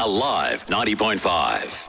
Alive 90.5.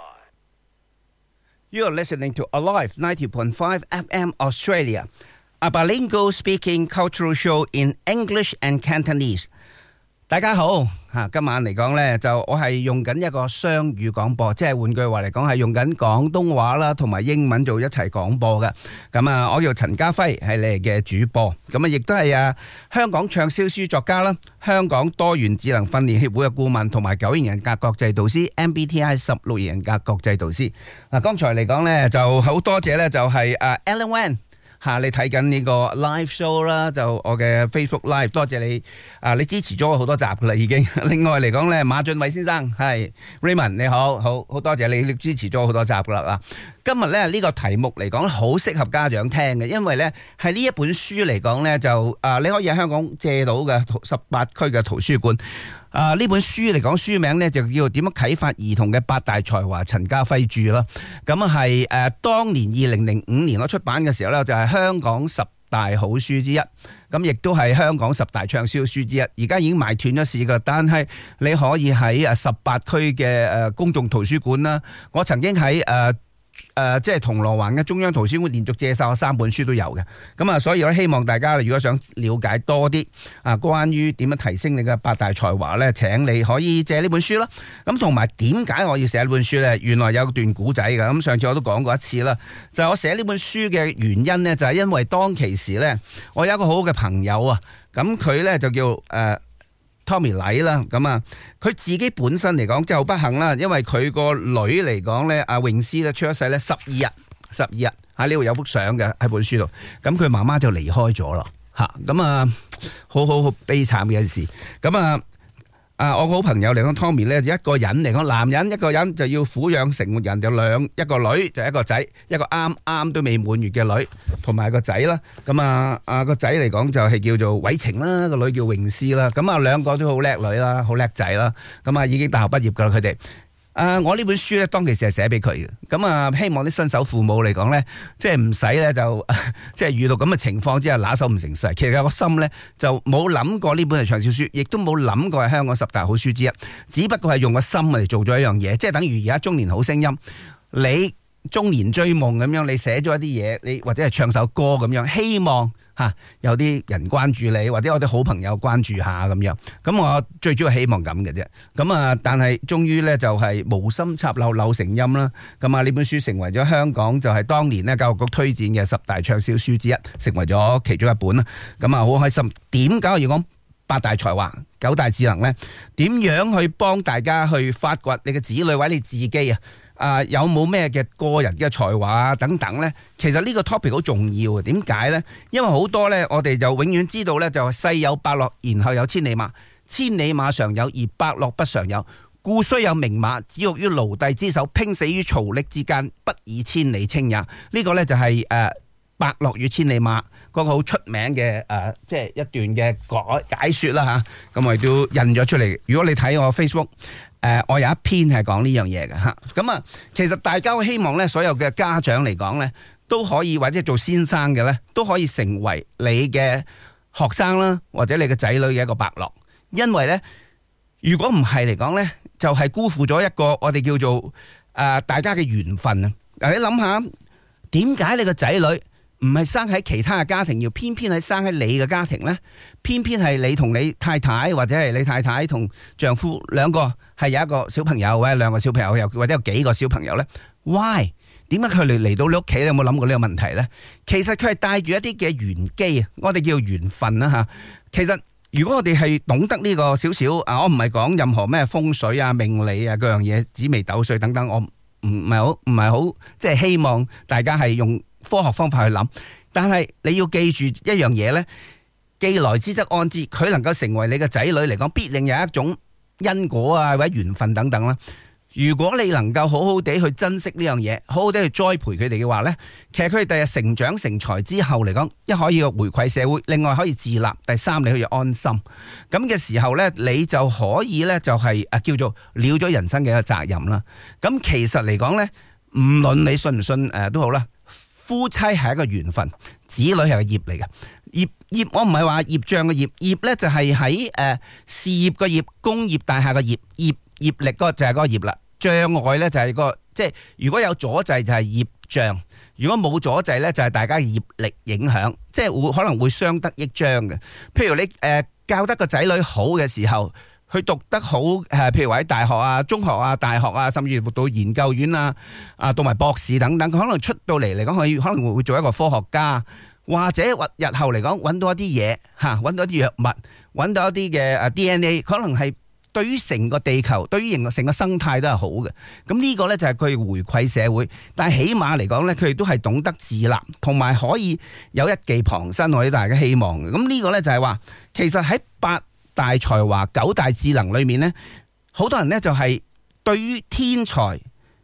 You're listening to Alive 90.5 FM Australia, a bilingual speaking cultural show in English and Cantonese. 大家好，今晚嚟講呢，就我係用緊一個雙語廣播，即係換句話嚟講係用緊廣東話啦，同埋英文做一齊廣播嘅。咁啊，我叫陳家輝，係你哋嘅主播。咁啊，亦都係香港暢銷書作家啦，香港多元智能訓練協會嘅顧問，同埋9型人格國際導師 MBTI 16型人格國際導師。嗱，剛才嚟講呢，就好多謝呢，就係Alan Wan。你睇緊呢個 live show 啦，就我嘅 Facebook Live， 多謝你你支持咗我好多集噶啦已經。另外嚟講咧，馬俊偉先生係 Raymond 你好多謝你支持咗我好多集噶啦。今日咧呢個題目嚟講好適合家長聽嘅，因為咧係呢一本書嚟講咧就你可以喺香港借到嘅18區嘅圖書館。呢本書嚟講，書名咧就叫點樣啟發兒童嘅8大才華，陳家輝著啦。咁係當年2005年我出版嘅時候咧，就係香港10大好書之一，咁亦都係香港10大暢銷書之一。而家已經賣斷咗市噶，但係你可以喺18區嘅公眾圖書館啦。我曾經喺即係銅鑼灣嘅中央圖書館連續借晒3本書都有嘅。咁啊，所以我希望大家如果想了解多啲關於點樣提升你嘅8大才華呢，請你可以借呢本書啦。咁同埋點解我要寫呢本書呢？原來有段古仔㗎。咁上次我都講過一次啦，就係我寫呢本書嘅原因呢，就係因為當其時呢，我有一個好好嘅朋友啊，咁佢呢就叫Tommy 禮啦，咁啊，佢自己本身嚟講真係好不幸啦，因為佢個女嚟講咧，阿詠詩咧出咗世咧12日喺呢度有幅相嘅喺本書度，咁佢媽媽就離開咗啦，咁啊，好悲慘嘅一件事，咁我個好朋友嚟講 Tommy 咧，一個人嚟講，男人一個人就要撫養成活人，就一個女就一個仔，一個啱都未滿月嘅女，同埋個仔啦。咁個仔嚟講就係叫做偉晴啦，個女叫詠詩啦。咁兩個都好叻女啦，好叻仔啦。咁已經大學畢業噶啦，佢哋。我呢本書咧，當其時係寫俾佢嘅，咁希望啲新手父母嚟講咧，即係唔使咧就即係遇到咁嘅情況之下拿手唔成勢。其實個心咧就冇諗過呢本係暢銷書，亦都冇諗過係香港10大好書之一，只不過係用個心嚟做咗一樣嘢，即係等於而家中年好聲音，你中年追夢咁樣，你寫咗一啲嘢，你或者係唱首歌咁樣，希望有啲人關注你，或者我啲好朋友關注下咁樣。咁我最主要希望咁嘅啫。但係終於咧就係無心插柳柳成蔭啦。呢本書成為咗香港就係當年咧教育局推薦嘅10大暢銷書之一，成為咗其中一本啦。好開心。點解我要講8大才華、9大智能咧？點樣去幫大家去發掘你嘅子女或者你自己有冇咩嘅個人嘅才華等等呢？其實呢個 topic 好重要嘅。點解呢？因為好多呢，我哋就永遠知道呢，就係世有伯樂，然後有千里馬，千里馬常有，而伯樂不常有。故雖有名馬，只欲於奴隸之手，拼死於曹摠之間，不以千里稱也。呢個呢，就係伯樂與千里馬嗰個好出名嘅即係一段嘅解說啦吓。咁我亦都印咗出嚟。如果你睇我 Facebook。我有一篇係講呢樣嘢嘅。其實大家希望咧，所有嘅家長嚟講咧，都可以或者做先生嘅咧，都可以成為你嘅學生啦，或者你嘅仔女嘅一個伯樂。因為咧，如果唔係嚟講咧，就係辜負咗一個我哋叫做大家嘅緣分啊！嗱，你諗下，點解你個仔女唔係生喺其他嘅家庭，要偏偏係生喺你嘅家庭呢？偏偏係你同你太太，或者係你太太同丈夫兩個係有一個小朋友，或者2個小朋友，或者有幾個小朋友呢？ Why？ 點解佢哋嚟到你屋企？你有冇諗過呢個問題呢？其實佢係帶住一啲嘅玄機啊，我哋叫緣分啦吓。其實如果我哋係懂得呢個少少我唔係講任何咩風水啊、命理啊嗰樣嘢、紫微斗數等等，我唔係好即係希望大家係用科學方法去諗，但係你要記住一樣嘢呢，既來之則安之，佢能夠成為你嘅仔女嚟講，必定有一種因果啊或者緣分等等啦。如果你能夠好好地去珍惜呢樣嘢，好好地去栽培佢哋嘅話呢，其實佢哋第日成長成才之後嚟講，一可以回饋社會，另外可以自立，第三你可以安心。咁嘅時候呢，你就可以呢，就係叫做了咗人生嘅一個責任啦。咁其實嚟講呢，唔論你信唔信都好啦，夫妻係一個緣分，子女係個業嚟嘅。 業我唔係話業障嘅業，業咧就係喺事業嘅業，工業大廈嘅業力嗰個就係嗰個業啦。障礙咧就係即係如果有阻滯就係業障，如果冇阻滯咧就係大家業力影響，即係可能會相得益彰嘅。譬如你教得個仔女好嘅時候，佢讀得好譬如話喺大學啊、中學啊、大學啊，甚至乎到研究院啊、讀埋博士等等，佢可能出到嚟講，佢可能會做一個科學家。或者日後嚟講揾到一啲嘢揾到一啲藥物，揾到一啲嘅DNA， 可能係對於成個地球，對於成個生態都係好嘅。咁呢個呢，就係佢回饋社會，但係起碼嚟講呢，佢哋都係懂得自立，同埋可以有一技傍身，我哋大家希望嘅。咁呢個呢，就係話，其實喺8大才華、9大智能裏面呢，好多人呢，就係對於天賦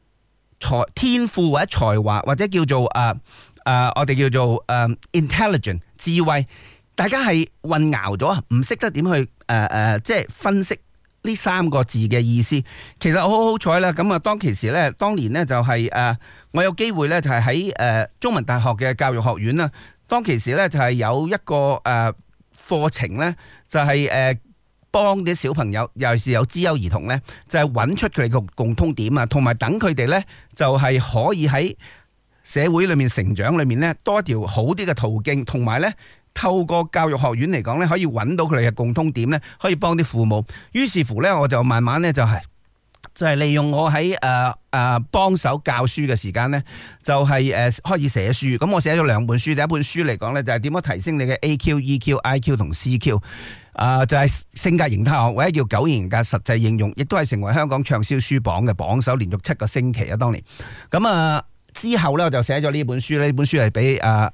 或者才華或者叫做我哋叫做intelligent 智慧，大家係混淆咗，唔識得點去即係分析呢3個字嘅意思。其實我好好彩啦，咁當其時咧，當年咧就係我有機會咧就係喺中文大學嘅教育學院啦。當其時咧就係有一個課程咧，就係幫啲小朋友，尤其是有資優兒童咧，就係揾出佢哋嘅共通點啊，同埋等佢哋咧就係可以喺社會裏面成長裏面咧多一條好啲嘅途徑，同埋咧透過教育學院嚟講咧，可以揾到佢哋嘅共通點咧，可以幫啲父母。於是乎咧，我就慢慢咧就係利用我喺幫手教書嘅時間咧，就係開始寫書。咁我寫咗2本書，第一本書嚟講咧就係點樣提升你嘅 AQ、EQ、IQ 同 CQ。就係性格形態學或者叫9型人格實際應用，亦都係成為香港暢銷書榜嘅榜首，連續7個星期啊！當年咁之後咧，我就寫咗呢本書。呢本書係俾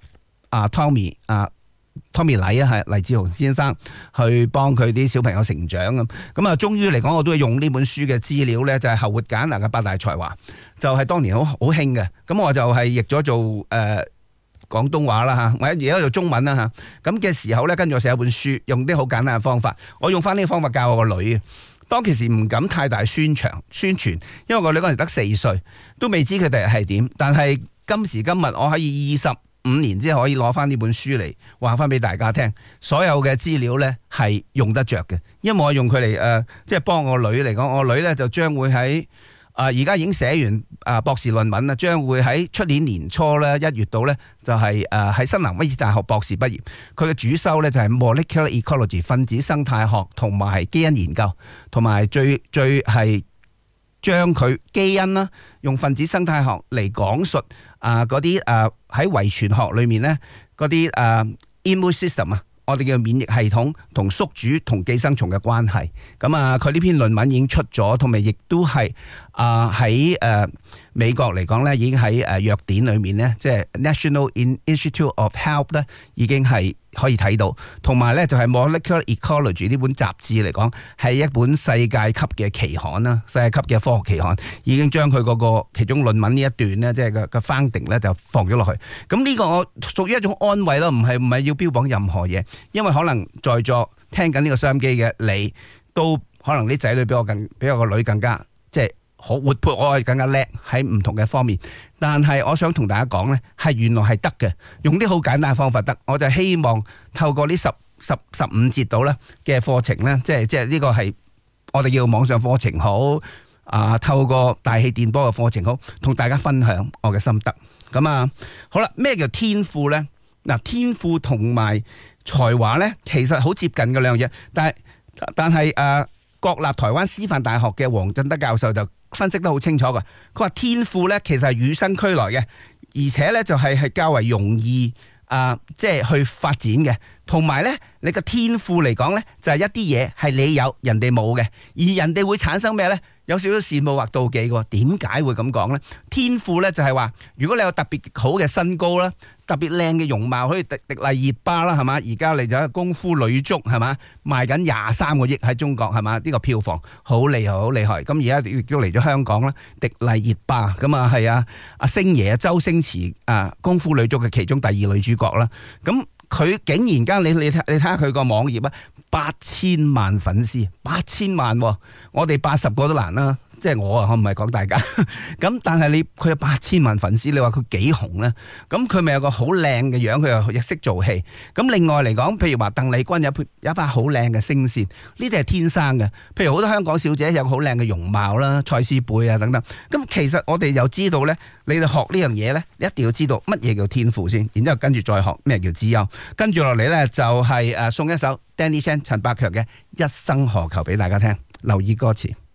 Tommy 黎係黎志豪先生去幫佢啲小朋友成長咁終於嚟講，我都係用呢本書嘅資料咧，就係後活簡拿嘅8大才華，就係當年好興嘅。咁我就係譯咗做廣東話啦或者而家做中文啦咁嘅時候咧，跟住我寫一本書，用啲好簡單嘅方法，我用翻呢個方法教我個女。當其時唔敢太大宣傳，因為我個女嗰陣得4歲，都未知佢哋係點。但係今時今日，我可以25年之後可以攞翻呢本書嚟話翻俾大家聽，所有嘅資料呢係用得着嘅，因為我用佢嚟即係幫我女嚟講，我女呢就將會喺而家已經寫完博士論文啦，將會喺出年年初咧1月度咧就係喺新南威爾大學博士畢業。佢嘅主修咧就係 molecular ecology 分子生態學同埋基因研究，同埋最係將佢基因啦用分子生態學嚟講述嗰啲喺遺傳學裏面咧嗰啲immune system我哋叫免疫系統同宿主同寄生蟲嘅關係。咁佢呢篇論文已經出咗，同埋亦都係喺美國嚟講咧，已經喺藥典裏面咧，即係 National Institute of Health 咧，已經係可以睇到。同埋咧就係 Molecular Ecology 呢本雜誌嚟講，係一本世界級嘅期刊啦，世界級嘅科學期刊，已經將佢嗰個其中論文呢一段咧，即係個 founding 咧就放咗落去。咁呢個我屬於一種安慰咯，唔係要標榜任何嘢，因為可能在座聽緊呢個收音機嘅你，都可能啲仔女比我個女更加即係好活潑，我係更加叻喺唔同嘅方面。但係我想同大家講呢，係原來係得嘅，用啲好簡單嘅方法得。我就希望透過呢15節度咧嘅課程呢，即係呢個係我哋叫網上課程好透過大氣電波嘅課程好，同大家分享我嘅心得。咁好啦，咩叫天賦呢？嗱，天賦同埋才華呢，其實好接近嘅兩樣嘢，但係國立台灣師範大學嘅黃振德教授就分析得好清楚㗎。佢話天賦呢其實係與生俱來嘅，而且呢就係較為容易即係去發展嘅。同埋呢，你個天賦嚟講呢，就係一啲嘢係你有人哋冇嘅，而人哋會產生咩呢？有少少羨慕或妒忌嘅。點解會咁講呢？天賦呢就係話，如果你有特別好嘅身高啦，特別靚嘅容貌，好似迪麗熱巴啦，係嘛？而家嚟咗功夫女足，係嘛？賣緊23個億喺中國，係嘛？呢個票房好厲害，好厲害。咁而家亦都嚟咗香港啦，迪麗熱巴咁係阿星爺周星馳功夫女足嘅其中第2女主角啦。咁佢竟然間你睇下佢個網頁8000萬粉絲，8000萬，我哋80個都難啦，即即係我唔係講大家。咁但係佢有8000萬粉絲，你話佢幾紅咧？咁佢咪有個好靚嘅樣，佢又識做戲。咁另外嚟講，譬如話鄧麗君有一把好靚嘅聲線，呢啲係天生嘅。譬如好多香港小姐有個好靚嘅容貌啦，蔡思貝啊等等。咁其實我哋又知道咧，你哋學呢樣嘢咧，一定要知道乜嘢叫天賦先，然之後跟住再學咩叫資優。跟住落嚟咧就係送一首 Danny Chan 陳百強嘅《一生何求》俾大家聽，留意歌詞。